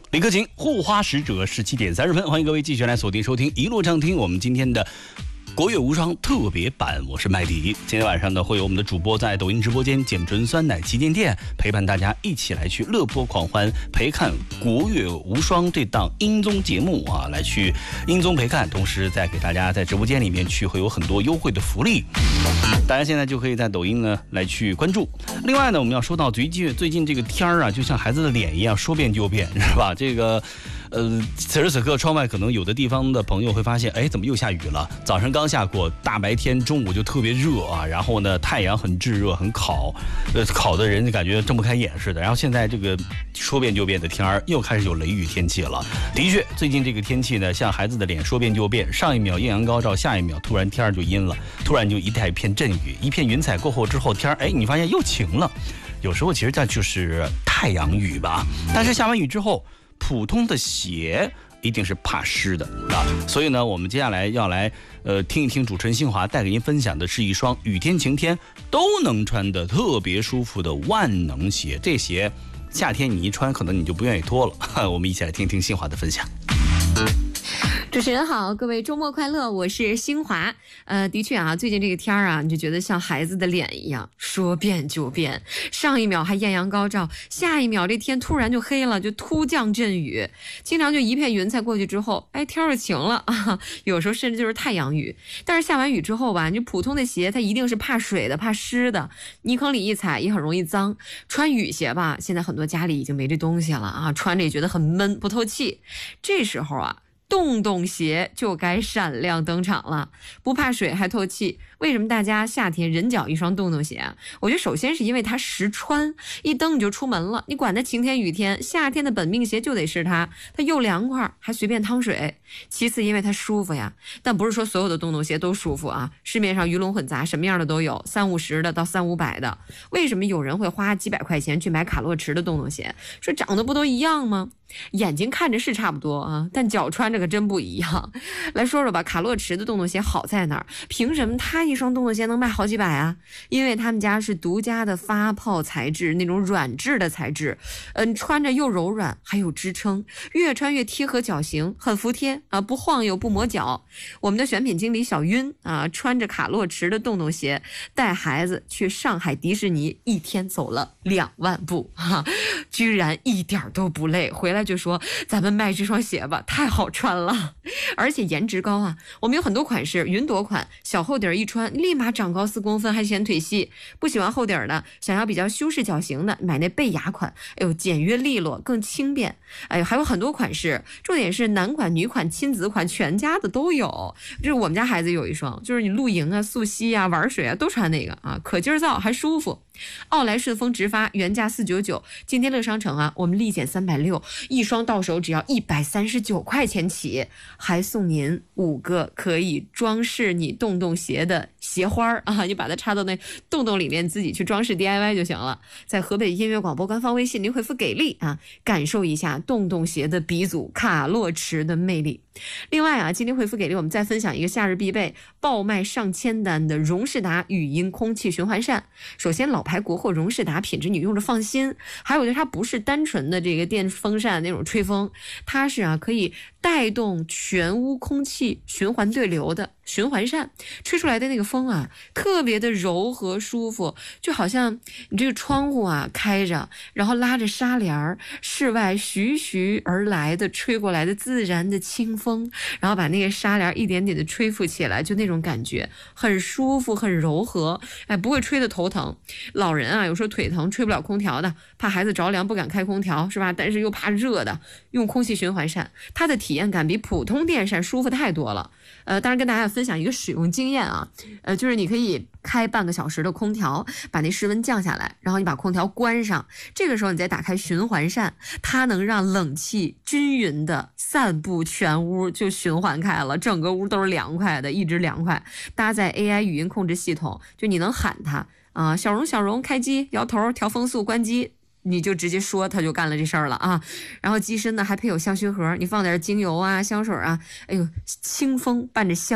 李克勤护花使者17:30，欢迎各位继续来锁定收听一路畅听我们今天的国乐无双特别版，我是麦迪。今天晚上呢，会有我们的主播在抖音直播间简纯酸奶旗舰店陪伴大家一起来去乐播狂欢，陪看国乐无双这档音综节目啊，来去音综陪看，同时再给大家在直播间里面去会有很多优惠的福利，大家现在就可以在抖音呢来去关注。另外呢，我们要说到最近这个天啊，就像孩子的脸一样，说变就变，是吧？这个此时此刻窗外可能有的地方的朋友会发现，哎，怎么又下雨了？早上刚下过，大白天中午就特别热啊，然后呢太阳很炙热很烤，烤的人就感觉睁不开眼似的。然后现在这个说变就变的天儿又开始有雷雨天气了。的确，最近这个天气呢，像孩子的脸说变就变，上一秒艳阳高照，下一秒突然天儿就阴了，突然就一片阵雨，一片云彩过后之后天儿，哎，你发现又晴了。有时候其实这就是太阳雨吧，但是下完雨之后，普通的鞋一定是怕湿的啊，所以呢，我们接下来要来听一听主持人新华带给您分享的是一双雨天晴天都能穿的特别舒服的万能鞋。这鞋夏天你一穿，可能你就不愿意脱了。我们一起来听听新华的分享。 主持人好，各位周末快乐，我是新华。的确啊，最近这个天啊，你就觉得像孩子的脸一样，说变就变。上一秒还艳阳高照，下一秒这天突然就黑了，就突降阵雨。经常就一片云彩过去之后，哎，天儿就晴了啊。有时候甚至就是太阳雨。但是下完雨之后吧，你普通的鞋它一定是怕水的、怕湿的，泥坑里一踩也很容易脏。穿雨鞋吧，现在很多家里已经没这东西了啊，穿着也觉得很闷，不透气。这时候啊，洞洞鞋就该闪亮登场了，不怕水还透气。为什么大家夏天人脚一双洞洞鞋啊？我觉得首先是因为它实穿，一蹬你就出门了，你管它晴天雨天，夏天的本命鞋就得是它又凉快还随便趟水。其次因为它舒服呀，但不是说所有的洞洞鞋都舒服啊，市面上鱼龙混杂，什么样的都有，350的到300-500的。为什么有人会花几百块钱去买卡洛驰的洞洞鞋？说长得不都一样吗？眼睛看着是差不多啊，但脚穿着可真不一样。来说说吧，卡洛驰的洞洞鞋好在哪儿？凭什么他一双洞洞鞋能卖好几百啊？因为他们家是独家的发泡材质，那种软质的材质，穿着又柔软还有支撑，越穿越贴合脚型，很服帖啊，不晃悠不磨脚。我们的选品经理小晕啊，穿着卡洛驰的洞洞鞋带孩子去上海迪士尼，一天走了2万步哈，居然一点都不累，回来就说咱们卖这双鞋吧，太好穿了，而且颜值高啊。我们有很多款式，云朵款小厚底一穿立马长高4公分，还显腿细。不喜欢厚底的，想要比较修饰脚型的，买那贝雅款，哎呦，简约利落更轻便。哎呦，还有很多款式，重点是男款女款亲子款全家的都有。就是我们家孩子有一双，就是你露营啊溯溪啊玩水啊都穿那个啊，可劲儿造还舒服。奥莱顺风直发原价499，今天乐商城啊，我们立减360，一双到手只要139块钱起，还送您5个可以装饰你洞洞鞋的鞋花啊，你把它插到那洞洞里面，自己去装饰 DIY 就行了。在河北音乐广播官方微信您回复给力啊，感受一下洞洞鞋的鼻祖卡洛驰的魅力。另外啊，今天回复给力，我们再分享一个夏日必备，爆卖上千单的荣仕达语音空气循环扇。首先老牌国货荣仕达品质你用着放心，还有就是它不是单纯的这个电风扇那种吹风，它是啊可以带动全屋空气循环对流的循环扇，吹出来的那个风啊特别的柔和舒服，就好像你这个窗户啊开着，然后拉着纱帘，室外徐徐而来的吹过来的自然的清风，然后把那个纱帘一点点的吹拂起来，就那种感觉很舒服很柔和，哎，不会吹得头疼。老人啊有时候腿疼吹不了空调的，怕孩子着凉不敢开空调是吧，但是又怕热的，用空气循环扇，它的体验感比普通电扇舒服太多了。当然跟大家分享一个使用经验啊，就是你可以开半个小时的空调，把那室温降下来，然后你把空调关上，这个时候你再打开循环扇，它能让冷气均匀的散布全屋，就循环开了，整个屋都是凉快的，一直凉快。搭载 AI 语音控制系统，就你能喊它啊，小荣开机，摇头调风速关机，你就直接说，他就干了这事儿了啊。然后机身呢还配有香薰盒，你放点精油啊香水啊，哎呦，清风伴着香